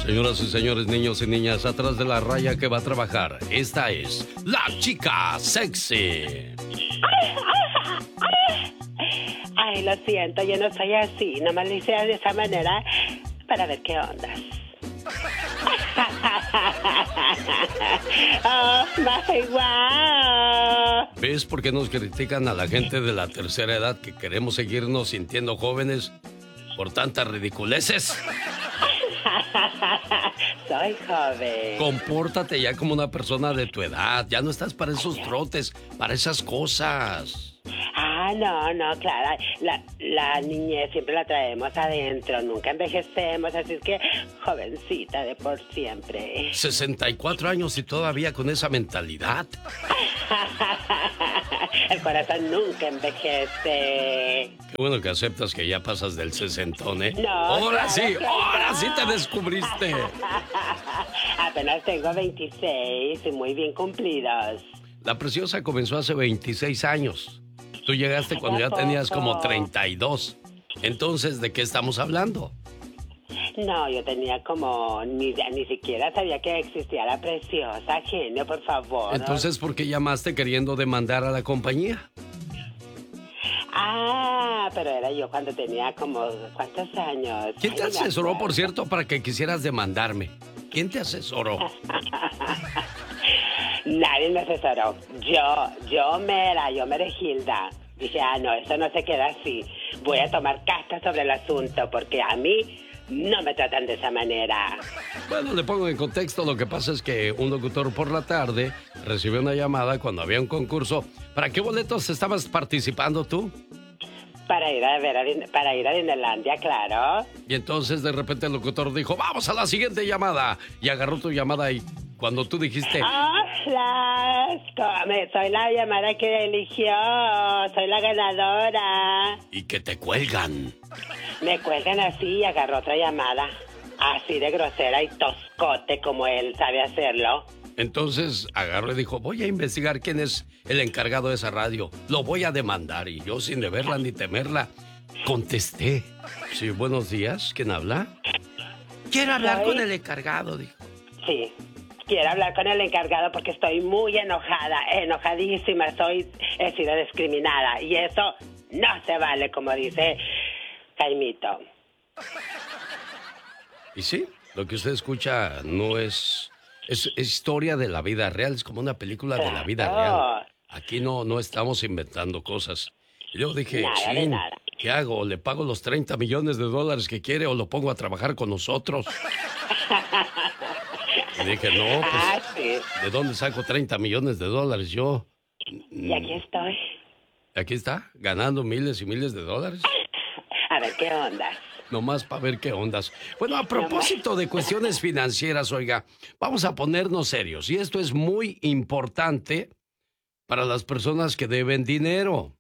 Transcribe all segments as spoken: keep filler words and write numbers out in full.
Señoras y señores, niños y niñas, atrás de la raya que va a trabajar, esta es la chica sexy. Ay, lo siento, yo no soy así. Nomás lo hice de esa manera para ver qué onda. Oh, my wow. ¿Ves por qué nos critican a la gente de la tercera edad que queremos seguirnos sintiendo jóvenes por tantas ridiculeces? Soy joven. Compórtate ya como una persona de tu edad. Ya no estás para esos trotes, para esas cosas. Ah, no, no, claro. La, la niñez siempre la traemos adentro. Nunca envejecemos. Así es que jovencita de por siempre. sesenta y cuatro años y todavía con esa mentalidad. El corazón nunca envejece. Qué bueno que aceptas que ya pasas del sesentón, ¿eh? No, ahora claro sí, que ahora no. sí te descubriste. Apenas tengo veintiséis y muy bien cumplidos. La Preciosa comenzó hace veintiséis años. Tú llegaste cuando ya tenías como treinta y dos. Entonces, ¿de qué estamos hablando? No, yo tenía como... Ni, ni siquiera sabía que existía La Preciosa, genio, por favor. Entonces, ¿por qué llamaste queriendo demandar a la compañía? Ah, pero era yo cuando tenía como... ¿Cuántos años? ¿Quién te Ay, no asesoró, me por acuerdo. cierto, para que quisieras demandarme? ¿Quién te asesoró? Nadie me asesoró. Yo, yo me era, yo me era Gilda. Dije, ah, no, eso no se queda así. Voy a tomar cartas sobre el asunto porque a mí no me tratan de esa manera. Bueno, le pongo en contexto. Lo que pasa es que un locutor por la tarde recibió una llamada cuando había un concurso. ¿Para qué boletos estabas participando tú? Para ir a ver a, Din- para ir a Disneylandia, claro. Y entonces de repente el locutor dijo, vamos a la siguiente llamada. Y agarró tu llamada y cuando tú dijiste... Hola, come- soy la llamada que eligió, soy la ganadora. Y que te cuelgan. Me cuelgan así y agarró otra llamada. Así de grosera y toscote como él sabe hacerlo. Entonces agarró y dijo, voy a investigar quién es el encargado de esa radio. Lo voy a demandar. Y yo, sin deberla ni temerla, contesté. Sí, buenos días. ¿Quién habla? Quiero hablar Soy- con el encargado, dijo. Sí, quiero hablar con el encargado porque estoy muy enojada, enojadísima. Soy, he sido discriminada y eso no se vale, como dice Jaimito. Y sí, lo que usted escucha no es, es, es historia de la vida real, es como una película de la vida real. Aquí no, no estamos inventando cosas. Y yo dije, Nada de chin, nada. ¿qué hago? ¿Le pago los treinta millones de dólares que quiere o lo pongo a trabajar con nosotros? Y dije, no, pues, Ah, sí. ¿de dónde saco treinta millones de dólares yo? Y aquí estoy. Aquí está, ganando miles y miles de dólares. A ver qué onda. Nomás para ver qué ondas. Bueno, a propósito de cuestiones financieras, oiga, vamos a ponernos serios. Y esto es muy importante para las personas que deben dinero.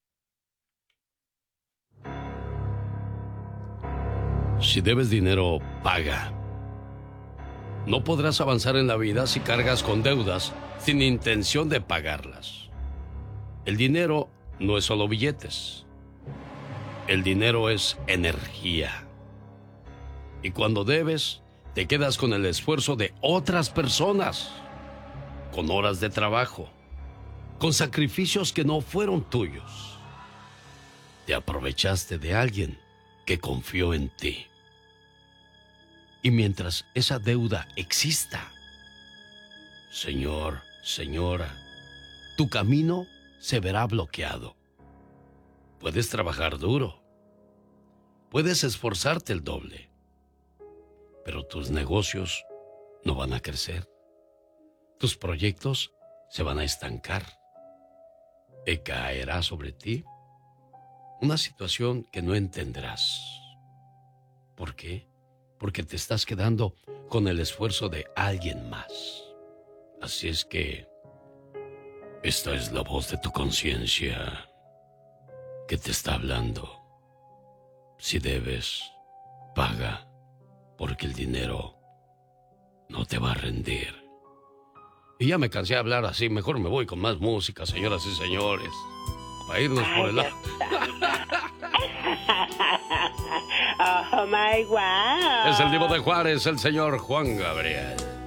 Si debes dinero, paga. No podrás avanzar en la vida si cargas con deudas sin intención de pagarlas. El dinero no es solo billetes. El dinero es energía. Y cuando debes, te quedas con el esfuerzo de otras personas, con horas de trabajo, con sacrificios que no fueron tuyos. Te aprovechaste de alguien que confió en ti. Y mientras esa deuda exista, señor, señora, tu camino se verá bloqueado. Puedes trabajar duro, puedes esforzarte el doble, pero tus negocios no van a crecer. Tus proyectos se van a estancar. Y caerá sobre ti una situación que no entenderás. ¿Por qué? Porque te estás quedando con el esfuerzo de alguien más. Así es que esta es la voz de tu conciencia que te está hablando. Si debes, paga, porque el dinero no te va a rendir. Y ya me cansé de hablar así, mejor me voy con más música, señoras y señores, para irnos por el lado. Oh my wow. Es el Divo de Juárez, el señor Juan Gabriel.